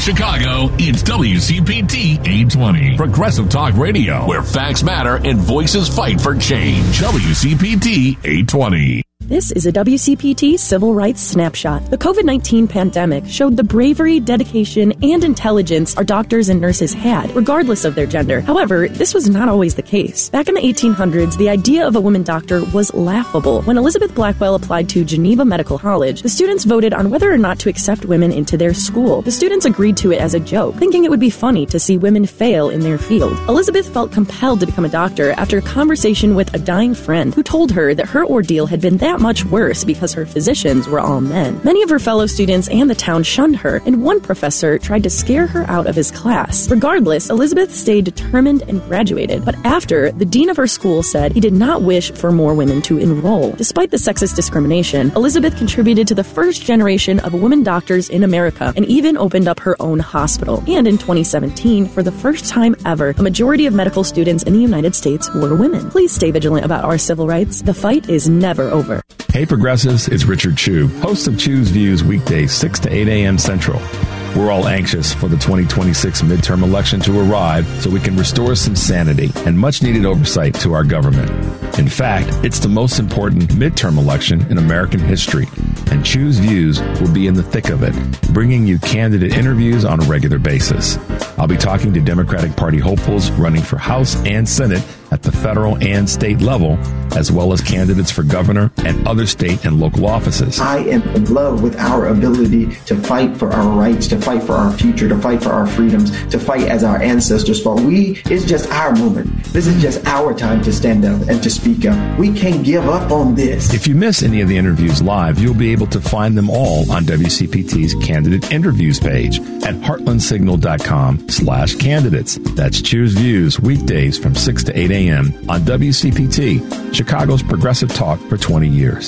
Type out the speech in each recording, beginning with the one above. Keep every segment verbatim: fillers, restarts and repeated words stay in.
of Chicago, it's W C P T eight twenty. Progressive Talk Radio, where facts matter and voices fight for change. W C P T eight twenty. This is a W C P T Civil Rights Snapshot. The covid nineteen pandemic showed the bravery, dedication, and intelligence our doctors and nurses had, regardless of their gender. However, this was not always the case. Back in the eighteen hundreds, the idea of a woman doctor was laughable. When Elizabeth Blackwell applied to Geneva Medical College, the students voted on whether or not to accept women into their school. The students agreed to it as a joke, thinking it would be funny to see women fail in their field. Elizabeth felt compelled to become a doctor after a conversation with a dying friend who told her that her ordeal had been that much worse because her physicians were all men. Many of her fellow students and the town shunned her, and one professor tried to scare her out of his class. Regardless, Elizabeth stayed determined and graduated, but after, the dean of her school said he did not wish for more women to enroll. Despite the sexist discrimination, Elizabeth contributed to the first generation of women doctors in America and even opened up her own hospital. And in twenty seventeen, for the first time ever, a majority of medical students in the United States were women. Please stay vigilant about our civil rights. The fight is never over. Hey Progressives, it's Richard Chu, host of Chu's Views weekdays six to eight a.m. Central. We're all anxious for the twenty twenty-six midterm election to arrive so we can restore some sanity and much-needed oversight to our government. In fact, it's the most important midterm election in American history, and Chu's Views will be in the thick of it, bringing you candidate interviews on a regular basis. I'll be talking to Democratic Party hopefuls running for House and Senate at the federal and state level, as well as candidates for governor and other state and local offices. I am in love with our ability to fight for our rights, to fight for our future, to fight for our freedoms, to fight as our ancestors fought. We, it's just our moment. This is just our time to stand up and to speak up. We can't give up on this. If you miss any of the interviews live, you'll be able to find them all on W C P T's candidate interviews page at heartlandsignal.com slash candidates. That's Choose Views weekdays from six to eight a.m. on W C P T, Chicago's progressive talk for twenty years.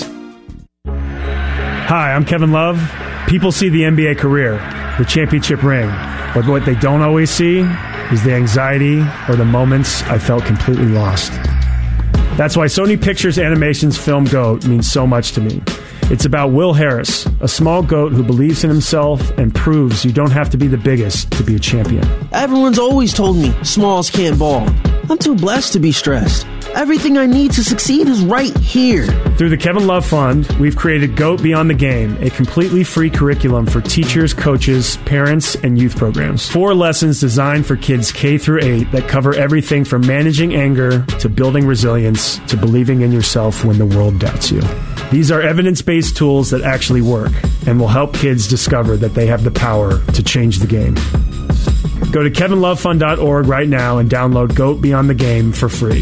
Hi, I'm Kevin Love. People see the N B A career, the championship ring, but what they don't always see is the anxiety or the moments I felt completely lost. That's why Sony Pictures Animation's film GOAT means so much to me. It's about Will Harris, a small goat who believes in himself and proves you don't have to be the biggest to be a champion. Everyone's always told me smalls can't ball. I'm too blessed to be stressed. Everything I need to succeed is right here. Through the Kevin Love Fund, we've created GOAT Beyond the Game, a completely free curriculum for teachers, coaches, parents, and youth programs. Four lessons designed for kids K through eight that cover everything from managing anger to building resilience to believing in yourself when the world doubts you. These are evidence-based tools that actually work and will help kids discover that they have the power to change the game. Go to kevin love fund dot org right now and download GOAT Beyond the Game for free.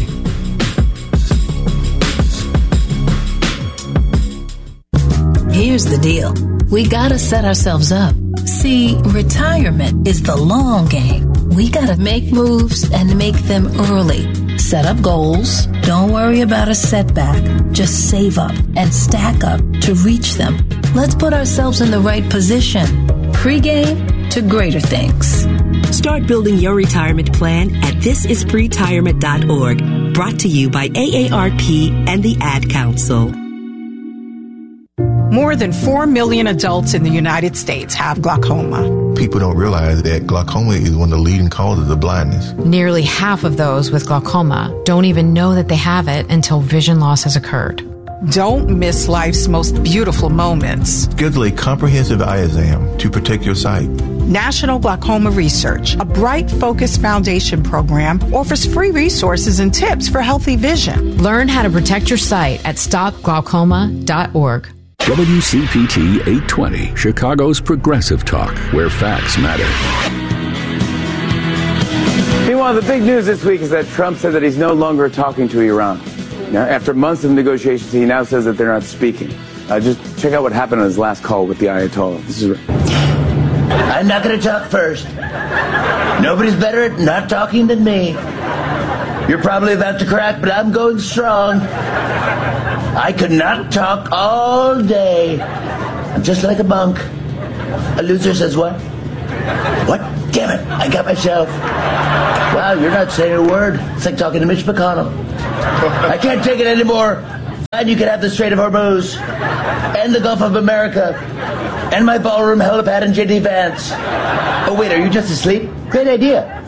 Here's the deal. We gotta set ourselves up. See, retirement is the long game. We gotta make moves and make them early. Set up goals. Don't worry about a setback. Just save up and stack up to reach them. Let's put ourselves in the right position. Pre-game to greater things. Start building your retirement plan at this is pretirement dot org. Brought to you by A A R P and the Ad Council. More than four million adults in the United States have glaucoma. People don't realize that glaucoma is one of the leading causes of blindness. Nearly half of those with glaucoma don't even know that they have it until vision loss has occurred. Don't miss life's most beautiful moments. Schedule a comprehensive eye exam to protect your sight. National Glaucoma Research, a Bright Focus Foundation program, offers free resources and tips for healthy vision. Learn how to protect your sight at stop glaucoma dot org. W C P T eight twenty, Chicago's progressive talk, where facts matter. Meanwhile, the big news this week is that Trump said that he's no longer talking to Iran. Now, after months of negotiations, he now says that they're not speaking. Uh, just check out what happened on his last call with the Ayatollah. This is. I'm not going to talk first. Nobody's better at not talking than me. You're probably about to crack, but I'm going strong. I could not talk all day. I'm just like a monk. A loser says what? What? Damn it, I got myself. Wow, you're not saying a word. It's like talking to Mitch McConnell. I can't take it anymore. And you can have the Strait of Hormuz and the Gulf of America. And my ballroom helipad and J D Vance. Oh, wait, are you just asleep? Great idea.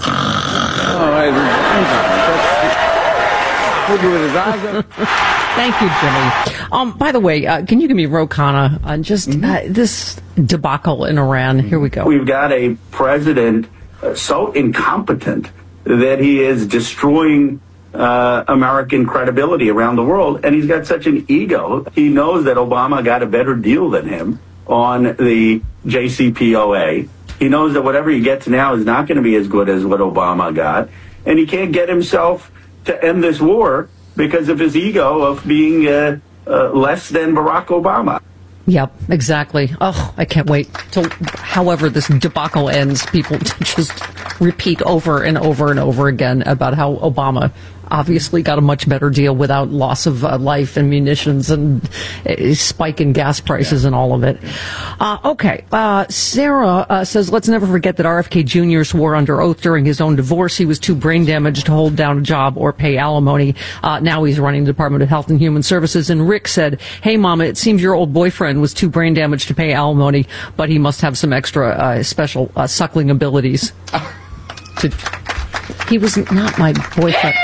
Thank you, Jimmy. Um, by the way, uh, can you give me Ro Khanna on just mm-hmm. uh, this debacle in Iran? Here we go. We've got a president uh, so incompetent that he is destroying uh, American credibility around the world, and he's got such an ego. He knows that Obama got a better deal than him on the J C P O A. He knows that whatever he gets now is not going to be as good as what Obama got, and he can't get himself to end this war because of his ego of being uh, uh, less than Barack Obama. Yep, exactly. Oh, I can't wait till however this debacle ends, people just repeat over and over and over again about how Obama obviously got a much better deal without loss of uh, life and munitions and a spike in gas prices yeah. and all of it. Uh, okay, uh, Sarah uh, says, let's never forget that R F K Junior swore under oath during his own divorce he was too brain damaged to hold down a job or pay alimony. Uh, now he's running the Department of Health and Human Services. And Rick said, hey, Mama, it seems your old boyfriend was too brain damaged to pay alimony, but he must have some extra uh, special uh, suckling abilities. to, he was not my boyfriend.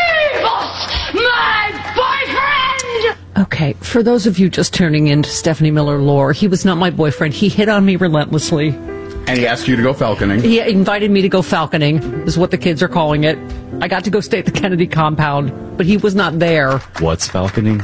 Okay, for those of you just tuning in to Stephanie Miller lore, he was not my boyfriend. He hit on me relentlessly. And he asked you to go falconing. He invited me to go falconing, is what the kids are calling it. I got to go stay at the Kennedy compound, but he was not there. What's falconing?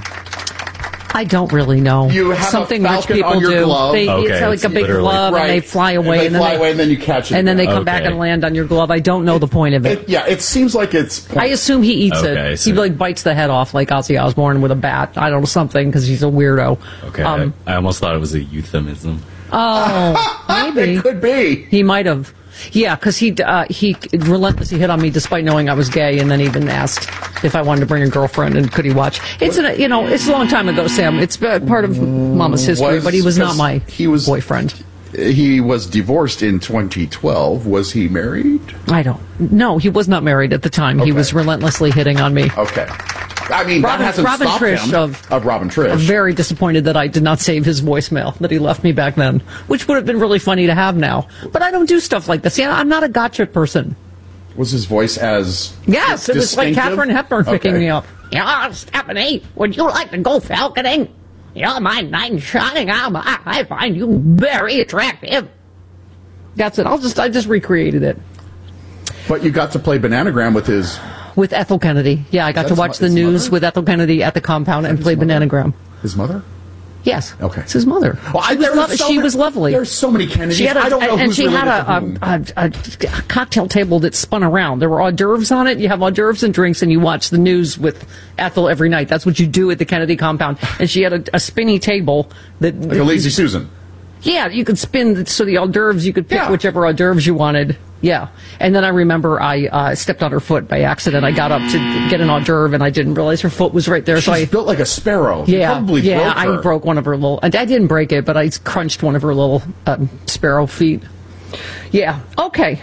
I don't really know. You have something a rich people on your do. Glove. They, okay, it's like it's a big literally. glove, right. and they fly away, and, and they then fly they, away, and then you catch it, and then they come okay. back and land on your glove. I don't know it, the point of it. it. Yeah, it seems like it's. Point. I assume he eats okay, it. so He like bites the head off like Ozzy Osbourne with a bat. I don't know, something because he's a weirdo. Okay, um, I, I almost thought it was a euphemism. Oh, maybe it could be. He might have. Yeah, because he uh, he relentlessly hit on me despite knowing I was gay, and then even asked if I wanted to bring a girlfriend and could he watch. It's a, you know it's a long time ago, Sam. It's part of Mama's history, was, but he was not my he was, boyfriend. He was divorced in twenty twelve. Was he married? I don't. No, he was not married at the time. Okay. He was relentlessly hitting on me. Okay. I mean, Robin, that hasn't Robin stopped Trish him. Of, of Robin Trish. I'm very disappointed that I did not save his voicemail that he left me back then, which would have been really funny to have now. But I don't do stuff like this. Yeah, I'm not a gotcha person. Was his voice as Yes, it was like Katharine Hepburn picking okay. me up. Yeah, Stephanie, would you like to go falconing? You're my knight in shining armor. I find you very attractive. That's it. I'll just I just recreated it. But you got to play Bananagram with his... With Ethel Kennedy. Yeah, I got to watch the news mother? with Ethel Kennedy at the compound and play Bananagram. His mother? Yes. Okay. It's his mother. Well, I, she was, lo- so she many, was lovely. There's so many Kennedys. She had a, I don't know and, who's and she had related a, to a, a, a cocktail table that spun around. There were hors d'oeuvres on it. You have hors d'oeuvres and drinks, and you watch the news with Ethel every night. That's what you do at the Kennedy compound. And she had a, a spinny table that like a Lazy Susan. Yeah, you could spin so the hors d'oeuvres. You could pick Yeah. whichever hors d'oeuvres you wanted. Yeah, and then I remember I uh, stepped on her foot by accident. I got up to get an hors d'oeuvre, and I didn't realize her foot was right there. She's so I built like a sparrow. You yeah, probably yeah. broke her. I broke one of her little. I didn't break it, but I crunched one of her little um, sparrow feet. Yeah. Okay.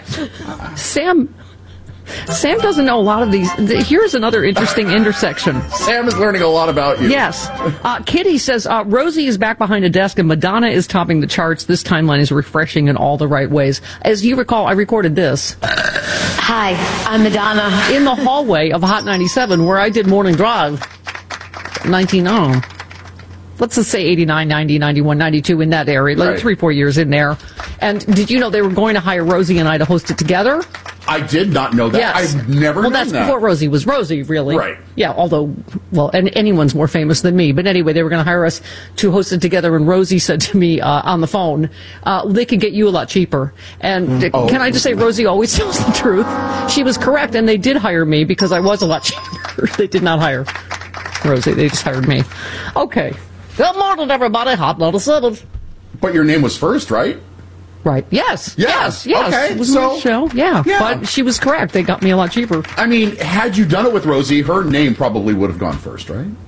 Sam. Sam doesn't know a lot of these. Here's another interesting intersection. Sam is learning a lot about you. Yes. Uh, Kitty says, uh, Rosie is back behind a desk and Madonna is topping the charts. This timeline is refreshing in all the right ways. As you recall, I recorded this. Hi, I'm Madonna. In the hallway of Hot ninety-seven, where I did Morning Drive. nineteen, oh, let's just say eighty-nine, ninety, ninety-one, ninety-two, in that area. Like Right. three, four years in there. And did you know they were going to hire Rosie and I to host it together? I did not know that. Yes. I've never Well, known that's that. before Rosie was Rosie, really. Right. Yeah, although, well, and anyone's more famous than me. But anyway, they were going to hire us to host it together, and Rosie said to me uh, on the phone, uh, they could get you a lot cheaper. And Oh. can I just say, Rosie always tells the truth. She was correct, and they did hire me because I was a lot cheaper. They did not hire Rosie. They just hired me. Okay. Good morning, everybody. Hot ninety-seven. But your name was first, right? Right. Yes. Yes. Yes. Yes. Okay. It was so, my show. Yeah. yeah. But she was correct. They got me a lot cheaper. I mean, had you done it with Rosie, her name probably would have gone first, right?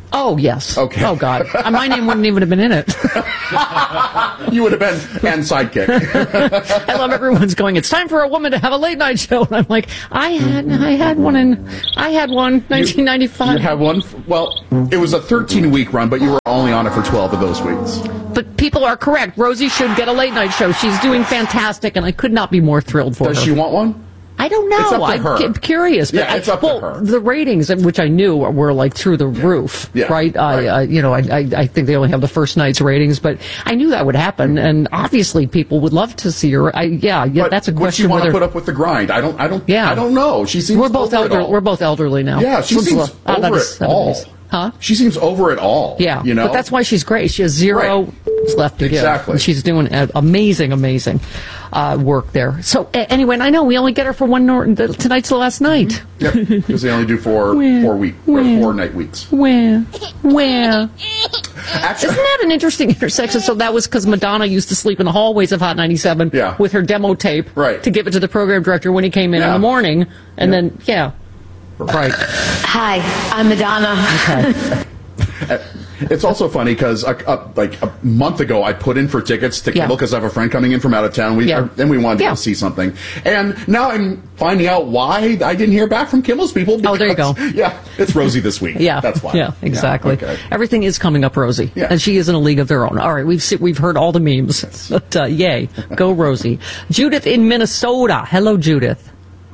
Oh, yes. Okay. Oh, God. Uh, My name wouldn't even have been in it. You would have been and sidekick. I love everyone's going, it's time for a woman to have a late night show. And I'm like, I had I had one in, I had one, nineteen ninety-five. You had one? Well, it was a thirteen-week run, but you were only on it for twelve of those weeks. But people are correct. Rosie should get a late night show. She's doing fantastic, and I could not be more thrilled for Does her. she want one? I don't know. It's up to I'm her. cu- curious. But Yeah, I- it's up to well, her. The ratings, which I knew were like through the roof, Yeah, right? I, I, you know, I, I, I think they only have the first night's ratings, but I knew that would happen, and obviously people would love to see her. I, yeah, yeah, But that's a would question. she want to whether- put up with the grind? I don't. I don't. Yeah. I don't know. She seems we're both over it elder. all. We're both elderly now. Yeah, she We're seems both- out of over the it all. seventies. Huh? She seems over it all. Yeah, you know. but that's why she's great. She has zero left to give. Exactly. And she's doing uh, amazing, amazing uh, work there. So a- anyway, and I know we only get her for one. Nor- the, tonight's the last night. Yep, because they only do four Where? four week or Where? four night weeks. Where? Where? Isn't that an interesting intersection? So that was because Madonna used to sleep in the hallways of Hot ninety-seven Yeah. with her demo tape Right. to give it to the program director when he came in Yeah. in the morning, and then yeah, right. Hi, I'm Madonna. Okay. It's also funny because uh, uh, like a month ago, I put in for tickets to Yeah. Kimmel because I have a friend coming in from out of town. We Yeah. uh, and we wanted Yeah. to go see something, and now I'm finding out why I didn't hear back from Kimmel's people. Oh, there you go. because- Yeah, it's Rosie this week. Yeah, that's why. Yeah, exactly. okay. Everything is coming up, Rosie, Yeah. and she is in a league of their own. All right, we've se- we've heard all the memes, but uh, yay, go Rosie. Judith in Minnesota. Hello, Judith.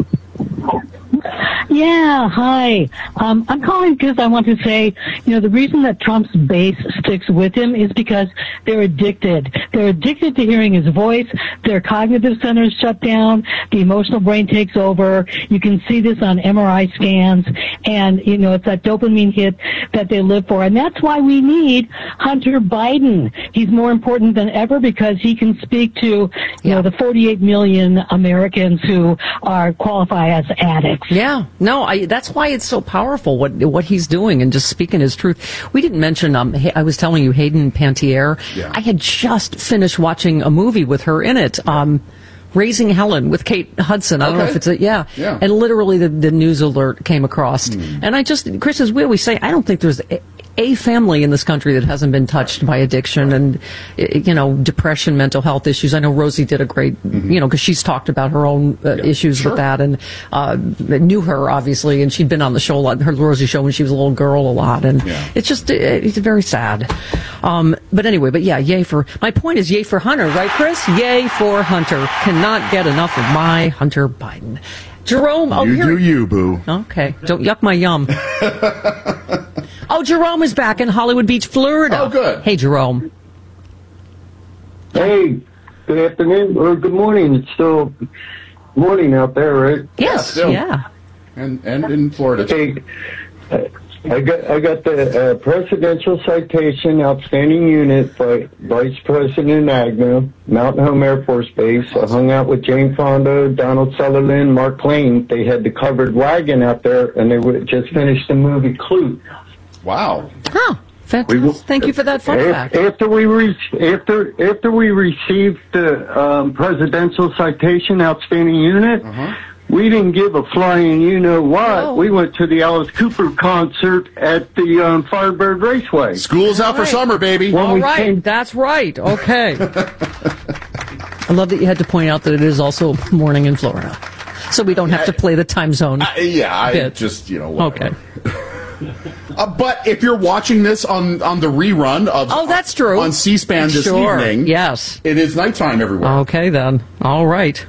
Yeah, hi. Um, I'm calling because I want to say, you know, the reason that Trump's base sticks with him is because they're addicted. They're addicted to hearing his voice. Their cognitive centers shut down. The emotional brain takes over. You can see this on M R I scans. And, you know, it's that dopamine hit that they live for. And that's why we need Hunter Biden. He's more important than ever because he can speak to, you know, the forty-eight million Americans who are qualify as addicts. Yeah, no, I, that's why it's so powerful what what he's doing and just speaking his truth. We didn't mention. Um, Hay- I was telling you, Hayden Panettiere. Yeah. I had just finished watching a movie with her in it. Um, Raising Helen with Kate Hudson. I don't know Okay. if it's a, yeah. Yeah. And literally the, the news alert came across. And I just, Chris, as we always say, I don't think there's a, a family in this country that hasn't been touched by addiction and, eh, you know, depression, mental health issues. I know Rosie did a great, you know, because she's talked about her own uh, issues Sure. with that and uh, knew her, obviously, and she'd been on the show a lot, her Rosie show when she was a little girl a lot. And Yeah. it's just, eh, it's very sad. Um, but anyway, but yeah, yay for, my point is yay for Hunter, right, Chris? Yay for Hunter. Cannot get enough of my Hunter Biden. Jerome, oh, You here. do you, boo. Okay, don't yuck my yum. Oh, Jerome is back in Hollywood Beach, Florida. Oh, good. Hey, Jerome. Hey, good afternoon or good morning. It's still morning out there, right? Yes, still. yeah. And and in Florida. Hey, uh, I got I got the uh, presidential citation, outstanding unit by Vice President Agnew, Mountain Home Air Force Base. I hung out with Jane Fonda, Donald Sutherland, Mark Twain. They had the covered wagon out there, and they would just finished the movie Clute. Wow. Huh. Fantastic. Thank you for that fun Af- fact. After we re- after after we received the um, presidential citation, outstanding unit, Uh-huh. we didn't give a flying you know what. Oh. We went to the Alice Cooper concert at the um, Firebird Raceway. School's out for summer, baby. When All we right, came- that's right. Okay. I love that you had to point out that it is also morning in Florida. So we don't have to play the time zone. Uh, yeah, I bit. just, you know, whatever. Okay. Uh, but if you're watching this on, on the rerun of Oh, that's true. on C-SPAN this Sure. evening, Yes. it is nighttime everywhere. Okay, then. All right.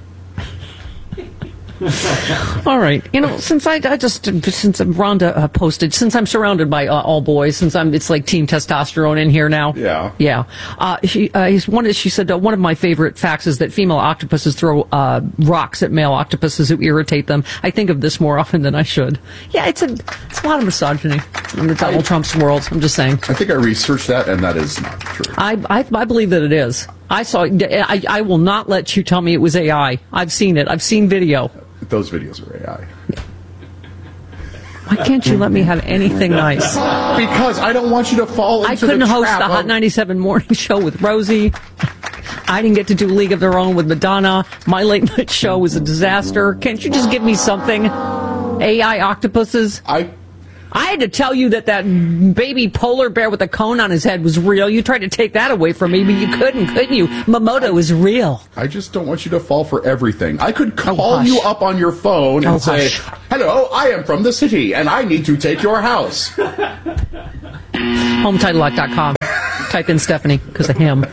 All right. You know, since I, I just, since Rhonda uh, posted, since I'm surrounded by uh, all boys, since I'm, it's like team testosterone in here now. Yeah. Yeah. Uh, she, uh, he's one, she said, uh, one of my favorite facts is that female octopuses throw uh, rocks at male octopuses who irritate them. I think of this more often than I should. Yeah, it's a, it's a lot of misogyny in the Donald Trump's world. I'm just saying. I think I researched that, and that is not true. I, I, I believe that it is. I saw, I, I will not let you tell me it was A I. I've seen it. I've seen video. Those videos are A I. Why can't you let me have anything nice? Because I don't want you to fall into I couldn't the host trap the Hot of- ninety-seven morning show with Rosie. I didn't get to do League of Their Own with Madonna. My late night show was a disaster. Can't you just give me something? A I octopuses? I I had to tell you that that baby polar bear with a cone on his head was real. You tried to take that away from me, but you couldn't, couldn't you? Momoto is real. I just don't want you to fall for everything. I could call oh, you up on your phone and oh, say, hush. hello, I am from the city, and I need to take your house. home title lock dot com. Type in Stephanie because of him.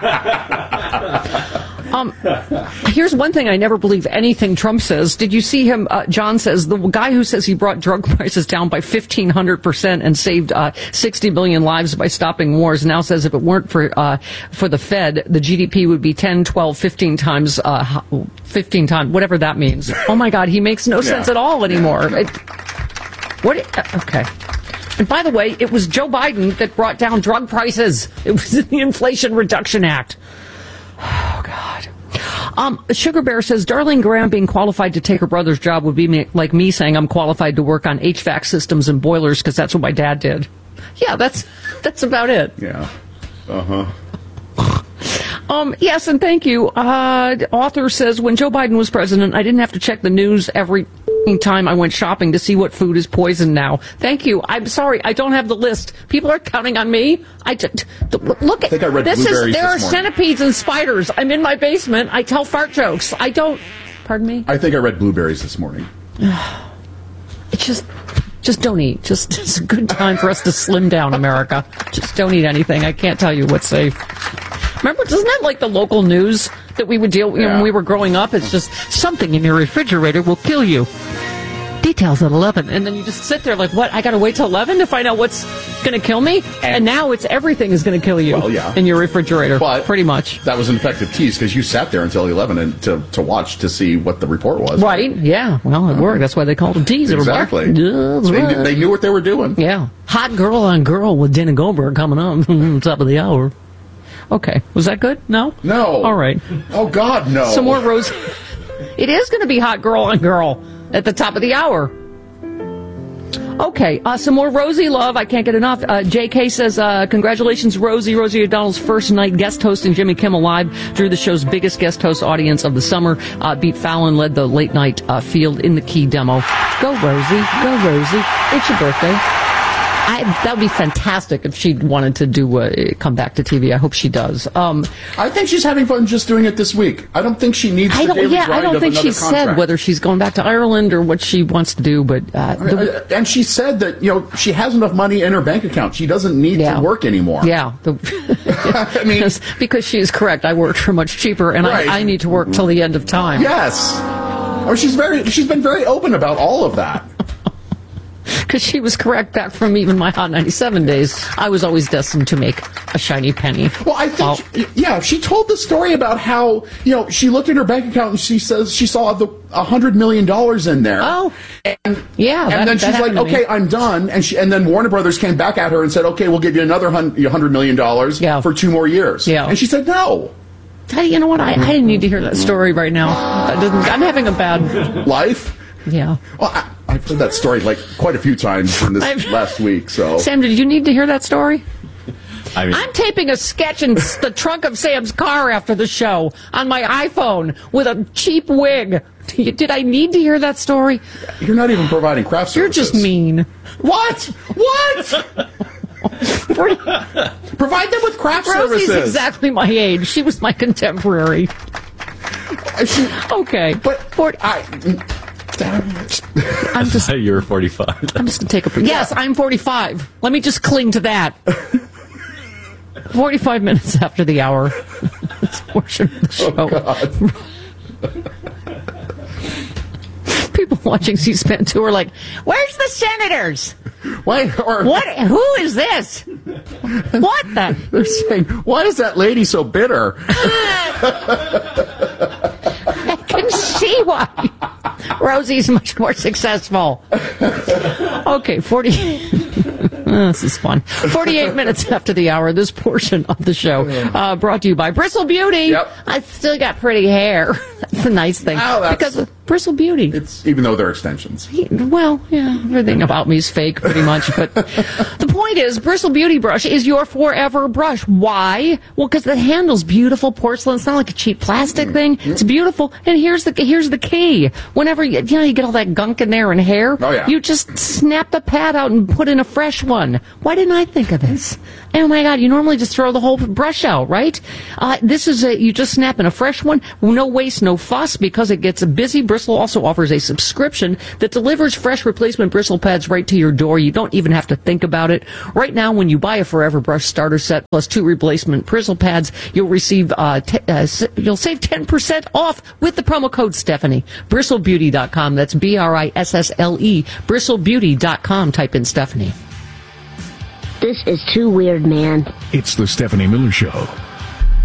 Um, here's one thing I never believe anything Trump says. Did you see him? Uh, John says the guy who says he brought drug prices down by fifteen hundred percent and saved uh, sixty million lives by stopping wars now says if it weren't for uh, for the Fed, the G D P would be ten, twelve, fifteen times, uh, fifteen times, whatever that means. Oh my God, he makes no yeah. sense at all anymore. It, what? Uh, okay. And by the way, it was Joe Biden that brought down drug prices. It was in the Inflation Reduction Act. Oh, God. Um, Sugar Bear says, Darlene Graham being qualified to take her brother's job would be me, like me saying I'm qualified to work on H V A C systems and boilers because that's what my dad did. Yeah, that's that's about it. Yeah. Uh-huh. Um, yes, and thank you. Uh, author says, when Joe Biden was president, I didn't have to check the news every time I went shopping to see what food is poisoned now. Thank you. I'm sorry, I don't have the list. People are counting on me. I just, look at I think I read this. Is there are this centipedes and spiders. I'm in my basement. I tell fart jokes. I don't. Pardon me. I think I read blueberries this morning. It's just. Just don't eat. Just it's a good time for us to slim down, America. Just don't eat anything. I can't tell you what's safe. Remember, isn't that like the local news that we would deal with yeah. when we were growing up? It's just something in your refrigerator will kill you. Details at eleven. And then you just sit there like, what? I got to wait till eleven to find out what's going to kill me? And, and now it's everything is going to kill you well, yeah. in your refrigerator, but pretty much. That was an effective tease because you sat there until eleven and to, to watch to see what the report was. Right, yeah. Well, it worked. That's why they called it a tease. Exactly. Yeah, they, right. knew, they knew what they were doing. Yeah. Hot Girl on Girl with Dana Goldberg coming up top of the hour. Okay. Was that good? No? No. All right. Oh, God, no. Some more Rose. It is going to be Hot Girl on Girl at the top of the hour. Okay, uh, some more Rosie love. I can't get enough. Uh, J K says, uh, congratulations, Rosie. Rosie O'Donnell's first night guest hosting Jimmy Kimmel Live drew the show's biggest guest host audience of the summer. Uh, beat Fallon, led the late night uh, field in the key demo. Go, Rosie. Go, Rosie. It's your birthday. I, that would be fantastic if she wanted to do uh, come back to T V. I hope she does. Um, I think she's having fun just doing it this week. I don't think she needs I the don't, daily yeah, grind I don't of think she contract. said whether she's going back to Ireland or what she wants to do. But uh, the, and she said that you know she has enough money in her bank account. She doesn't need yeah. to work anymore. Yeah, the, I mean, because, because she is correct. I worked for much cheaper, and right. I, I need to work till the end of time. Yes, I mean, she's very she's been very open about all of that. Because she was correct back from even my Hot ninety-seven days. I was always destined to make a shiny penny. Well, I think, well, she, yeah, she told the story about how, you know, she looked at her bank account and she says she saw the one hundred million dollars in there. Oh, and, yeah. And that, then she's like, okay, I'm done. And she, and then Warner Brothers came back at her and said, okay, we'll give you another one hundred million dollars yeah. for two more years. Yeah. And she said, no. Hey, you know what? I, I didn't need to hear that story right now. I didn't, I'm having a bad... Life? Yeah. Well, I, I've heard that story like quite a few times in this I've, last week. So, Sam, did you need to hear that story? I mean, I'm taping a sketch in the trunk of Sam's car after the show on my iPhone with a cheap wig. Did I need to hear that story? You're not even providing craft services. You're just mean. What? What? Provide them with craft Rosie's services. Exactly my age. She was my contemporary. She, okay, but for I. I'm just. You're forty-five. I'm just gonna take a break. Yes, I'm forty-five. Let me just cling to that. forty-five minutes after the hour. This portion of the show. Oh, God. People watching C-SPAN two are like, "Where's the senators? Why? Or, what? Who is this? What the?" They're saying, "Why is that lady so bitter?" I can see why. Rosie's much more successful. Okay, forty. Oh, this is fun. forty-eight minutes after the hour, this portion of the show uh, brought to you by Bristle Beauty. Yep. I still got pretty hair. That's a nice thing. Oh, that's, because Bristle Beauty. It's even though they're extensions. Well, yeah, everything about me is fake pretty much. But the point is, Bristle Beauty Brush is your forever brush. Why? Well, because the handle's beautiful porcelain. It's not like a cheap plastic mm. thing. Mm. It's beautiful. And here's the here's the key. Whenever you, you know you get all that gunk in there and hair, oh, yeah. you just snap the pad out and put in a fresh one. Why didn't I think of this? Oh my God! You normally just throw the whole brush out, right? Uh, this is a you just snap in a fresh one. No waste, no fuss, because it gets busy. Bristle also offers a subscription that delivers fresh replacement bristle pads right to your door. You don't even have to think about it. Right now, when you buy a Forever Brush starter set plus two replacement bristle pads, you'll receive uh, t- uh, you'll save ten percent off with the promo code Stephanie. bristle beauty dot com. That's B R I S S L E. bristle beauty dot com. Type in Stephanie. This is too weird, man. It's the Stephanie Miller Show.